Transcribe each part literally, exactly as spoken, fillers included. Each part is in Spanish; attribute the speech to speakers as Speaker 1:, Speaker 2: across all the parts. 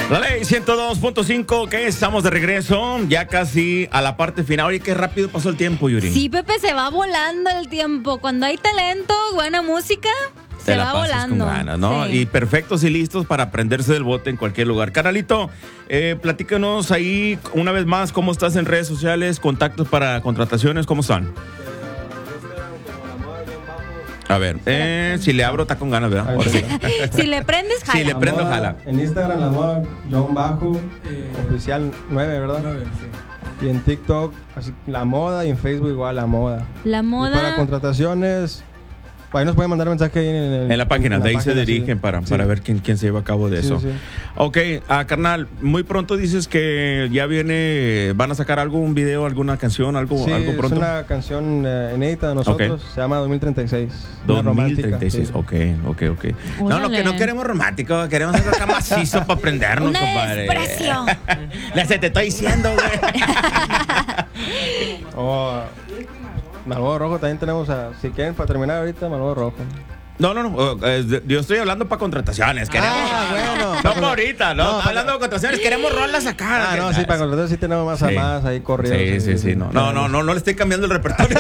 Speaker 1: La ley ciento dos punto cinco, que estamos de regreso, ya casi a la parte final. Oye, qué rápido pasó el tiempo, Yuri.
Speaker 2: Sí, Pepe, se va volando el tiempo. Cuando hay talento, buena música,
Speaker 1: Te
Speaker 2: se
Speaker 1: la
Speaker 2: va
Speaker 1: pasas
Speaker 2: volando.
Speaker 1: con ganas, ¿no?
Speaker 2: Sí.
Speaker 1: Y perfectos y listos para aprenderse del bote en cualquier lugar. Carnalito, eh, platícanos ahí una vez más cómo estás en redes sociales, contactos para contrataciones, ¿cómo están? A ver, eh, si le abro, está con ganas, ¿verdad? Ahora sí.
Speaker 2: Si le prendes, jala.
Speaker 1: Sí, le prendo,
Speaker 3: moda,
Speaker 1: jala.
Speaker 3: En Instagram, la moda, John Bajo, oficial nueve, ¿verdad? Y en TikTok, así, la moda, y en Facebook igual, la moda.
Speaker 2: La
Speaker 3: Y
Speaker 2: moda.
Speaker 3: para contrataciones, ahí nos pueden mandar mensaje ahí en, el,
Speaker 1: En la página,
Speaker 3: en
Speaker 1: de ahí
Speaker 3: página,
Speaker 1: se
Speaker 3: sí.
Speaker 1: dirigen para,
Speaker 3: Sí.
Speaker 1: para ver quién, quién se lleva a cabo de
Speaker 3: Sí,
Speaker 1: eso.
Speaker 3: sí.
Speaker 1: Ok, ah, carnal, muy pronto dices que ya viene, van a sacar algo, un video, alguna canción, algo,
Speaker 3: Sí,
Speaker 1: algo pronto.
Speaker 3: es una canción eh, inédita de nosotros,
Speaker 1: Ok.
Speaker 3: se llama dos mil treinta y seis. una
Speaker 1: dos mil
Speaker 3: romántica,
Speaker 1: treinta y seis,
Speaker 3: sí.
Speaker 1: ok, ok, ok. No, no,
Speaker 2: Órale.
Speaker 1: que no queremos romántico, queremos algo acá macizo para aprendernos,
Speaker 2: Una
Speaker 1: compadre.
Speaker 2: desprecio.
Speaker 1: Le se te estoy diciendo, güey.
Speaker 3: Oh, Malboro Rojo también tenemos, a, si quieren para terminar ahorita, Malboro Rojo.
Speaker 1: No, no, no, eh, yo estoy hablando para contrataciones, queremos.
Speaker 3: Ah, bueno.
Speaker 1: No para ahorita, no,
Speaker 3: No,
Speaker 1: estoy
Speaker 3: para-
Speaker 1: hablando de contrataciones, queremos rolas acá.
Speaker 3: Ah, no, sí, para contratar sí tenemos más a
Speaker 1: Sí.
Speaker 3: más ahí corridos.
Speaker 1: Sí, sí, sí, no, no, no, no, no le estoy cambiando el repertorio.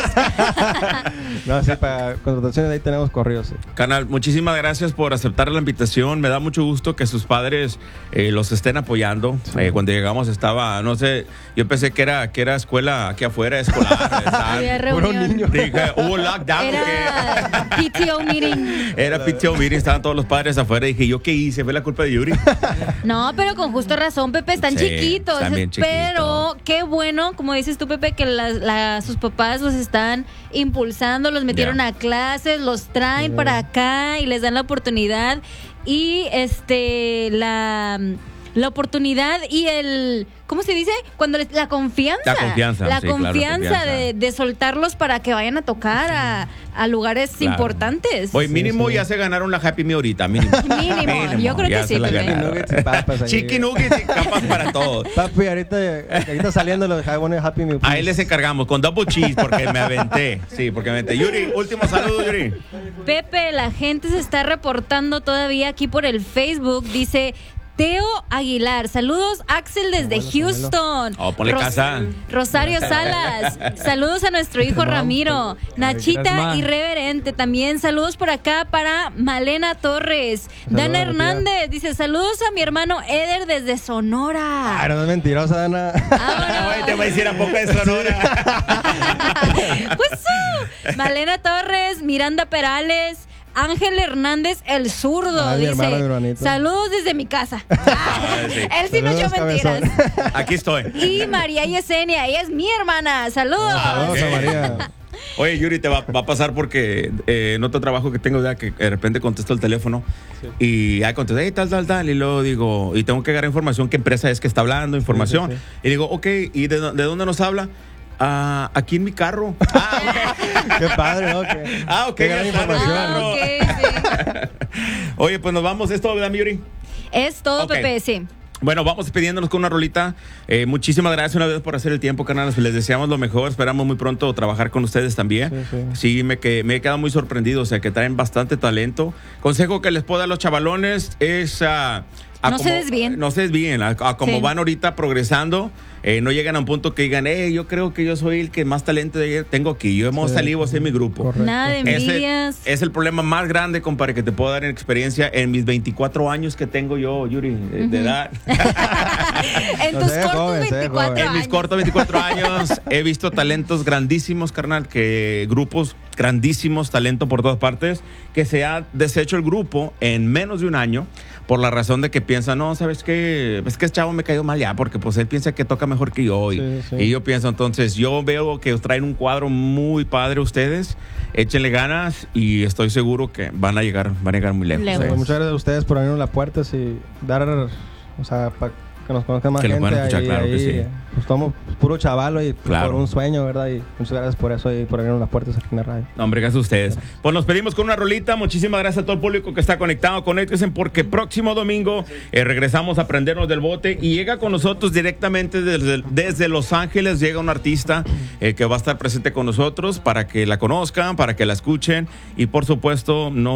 Speaker 3: No, sí, para contrataciones ahí tenemos corridos, sí.
Speaker 1: Canal, muchísimas gracias por aceptar la invitación. Me da mucho gusto que sus padres eh, los estén apoyando. Eh, cuando llegamos estaba, no sé, yo pensé que era que era escuela aquí afuera, escolar.
Speaker 2: Había
Speaker 1: ¿sabes?
Speaker 2: reunión.
Speaker 1: Dije, hubo lockdown.
Speaker 2: Era P T O meeting.
Speaker 1: Era P T O meeting, estaban todos los padres afuera. Y dije, ¿yo qué hice? ¿Fue la culpa de Yuri?
Speaker 2: No, pero con justa razón, Pepe, están
Speaker 1: Sí,
Speaker 2: chiquitos.
Speaker 1: están bien
Speaker 2: Pero
Speaker 1: chiquitos.
Speaker 2: qué bueno, como dices tú, Pepe, que las- la- sus papás los están impulsando, los metieron
Speaker 1: Ya.
Speaker 2: a clases, los traen
Speaker 3: Ya.
Speaker 2: para acá y les dan la oportunidad. Y este, la, la oportunidad y el. ¿Cómo se dice? Cuando les- la confianza.
Speaker 1: La confianza,
Speaker 2: La
Speaker 1: sí, claro,
Speaker 2: confianza,
Speaker 1: confianza.
Speaker 2: De, de soltarlos para que vayan a tocar a, a lugares
Speaker 1: Claro.
Speaker 2: importantes.
Speaker 1: Oye, mínimo
Speaker 3: sí.
Speaker 1: ya se ganaron la Happy Meal ahorita, mínimo.
Speaker 2: Mínimo, yo creo
Speaker 1: ya
Speaker 2: que
Speaker 1: se
Speaker 2: sí,
Speaker 1: la
Speaker 2: Pepe.
Speaker 1: ganaron.
Speaker 3: Nuggets y papas ahí.
Speaker 1: Chicken nuggets y capas para todos.
Speaker 3: Papi, ahorita, ahorita saliendo los jabones Happy Meal.
Speaker 1: A él les encargamos con double cheese porque me aventé. Sí, porque me aventé. Yuri, último saludo, Yuri.
Speaker 2: Pepe, la gente se está reportando todavía aquí por el Facebook. Dice Teo Aguilar. Saludos, Axel, desde Houston.
Speaker 1: Oh, ponle casa.
Speaker 2: Rosario Salas. Saludos a nuestro hijo Ramiro. Nachita
Speaker 4: Gracias, ma.
Speaker 2: Irreverente. También saludos por acá para Malena Torres. Dana
Speaker 3: Saludos,
Speaker 2: Hernández dice saludos a mi hermano Eder desde Sonora.
Speaker 3: Ah, no es mentirosa, Dana.
Speaker 1: Ay, te voy a decir a poco de Sonora.
Speaker 2: Pues uh, Malena Torres, Miranda Perales, Ángel Hernández el zurdo,
Speaker 3: Ay, mi
Speaker 2: dice
Speaker 3: hermano, mi hermanito.
Speaker 2: saludos desde mi casa.
Speaker 1: sí.
Speaker 2: Él sí no echó
Speaker 3: Saludos,
Speaker 2: mentiras.
Speaker 3: cabezón.
Speaker 1: Aquí estoy.
Speaker 2: Y María Yesenia, ella es mi hermana. Saludos.
Speaker 3: Saludos a
Speaker 1: Ok.
Speaker 3: María.
Speaker 1: Oye, Yuri, te va, va a pasar porque eh, en otro trabajo que tengo, ya que de repente contesto el teléfono y ya contesto, hey, tal, tal, tal, y luego digo, y tengo que agarrar información, qué empresa es que está hablando, información.
Speaker 3: Sí, sí,
Speaker 1: Y digo, ok, ¿y de, dó- de dónde nos habla? Ah, aquí en mi carro. Ah, ok.
Speaker 3: Qué padre, ¿no? Qué,
Speaker 1: Ah, ok,
Speaker 3: qué gran
Speaker 1: ya está,
Speaker 3: información.
Speaker 2: Ah,
Speaker 1: ¿no?
Speaker 2: ok, sí.
Speaker 1: Oye, pues nos vamos, ¿es todo, verdad, mi Yuri?
Speaker 2: Es todo,
Speaker 1: Ok.
Speaker 2: Pepe, sí.
Speaker 1: Bueno, vamos despidiéndonos con una rolita. Eh, muchísimas gracias una vez por hacer el tiempo, canales. Les deseamos lo mejor. Esperamos muy pronto trabajar con ustedes también.
Speaker 3: Sí, sí.
Speaker 1: Sí, me, que, me he quedado muy sorprendido. O sea, que traen bastante talento. Consejo que les puedo dar a los chavalones es... ah, a
Speaker 2: No se desvíen.
Speaker 1: No se desvíen. A, a como
Speaker 2: Sí.
Speaker 1: van ahorita progresando, eh, no llegan a un punto que digan, hey, yo creo que yo soy el que más talento de- tengo aquí. Yo hemos
Speaker 3: Sí.
Speaker 1: salido a hacer mi grupo.
Speaker 3: Correcto.
Speaker 2: Nada de
Speaker 1: Ese
Speaker 2: envidias.
Speaker 1: es el problema más grande, compadre, que te puedo dar en experiencia en mis veinticuatro años que tengo yo, Yuri, de, de edad.
Speaker 2: En
Speaker 3: No,
Speaker 2: tus
Speaker 3: se ve
Speaker 2: cortos
Speaker 3: joven, se ve
Speaker 2: veinticuatro
Speaker 3: joven.
Speaker 1: En mis
Speaker 2: años.
Speaker 1: cortos veinticuatro años he visto talentos grandísimos, carnal, que grupos grandísimos, talento por todas partes, que se ha deshecho el grupo en menos de un año por la razón de que piensan, no, ¿sabes qué? Es que el chavo me cayó mal ya, porque pues él piensa que toca mejor que yo. Y,
Speaker 3: Sí, sí.
Speaker 1: y yo pienso, entonces, yo veo que os traen un cuadro muy padre ustedes, échenle ganas y estoy seguro que van a llegar, van a llegar muy lejos.
Speaker 2: Lejos.
Speaker 1: ¿eh?
Speaker 3: Pues muchas gracias a ustedes por abrirnos las puertas y dar, o sea, para que nos conozcan más
Speaker 1: Que nos
Speaker 3: gente.
Speaker 1: puedan escuchar,
Speaker 3: ahí,
Speaker 1: claro que
Speaker 3: ahí,
Speaker 1: sí.
Speaker 3: Pues somos puro chavalo y
Speaker 1: Claro.
Speaker 3: por un sueño, ¿verdad? Y muchas gracias por eso y por abrirnos las puertas aquí en la radio.
Speaker 1: No, hombre, gracias a ustedes. Pues nos pedimos con una rolita. Muchísimas gracias a todo el público que está conectado. Conéctense porque próximo domingo eh, regresamos a aprendernos del bote y llega con nosotros directamente desde, desde Los Ángeles. Llega un artista eh, que va a estar presente con nosotros para que la conozcan, para que la escuchen y por supuesto no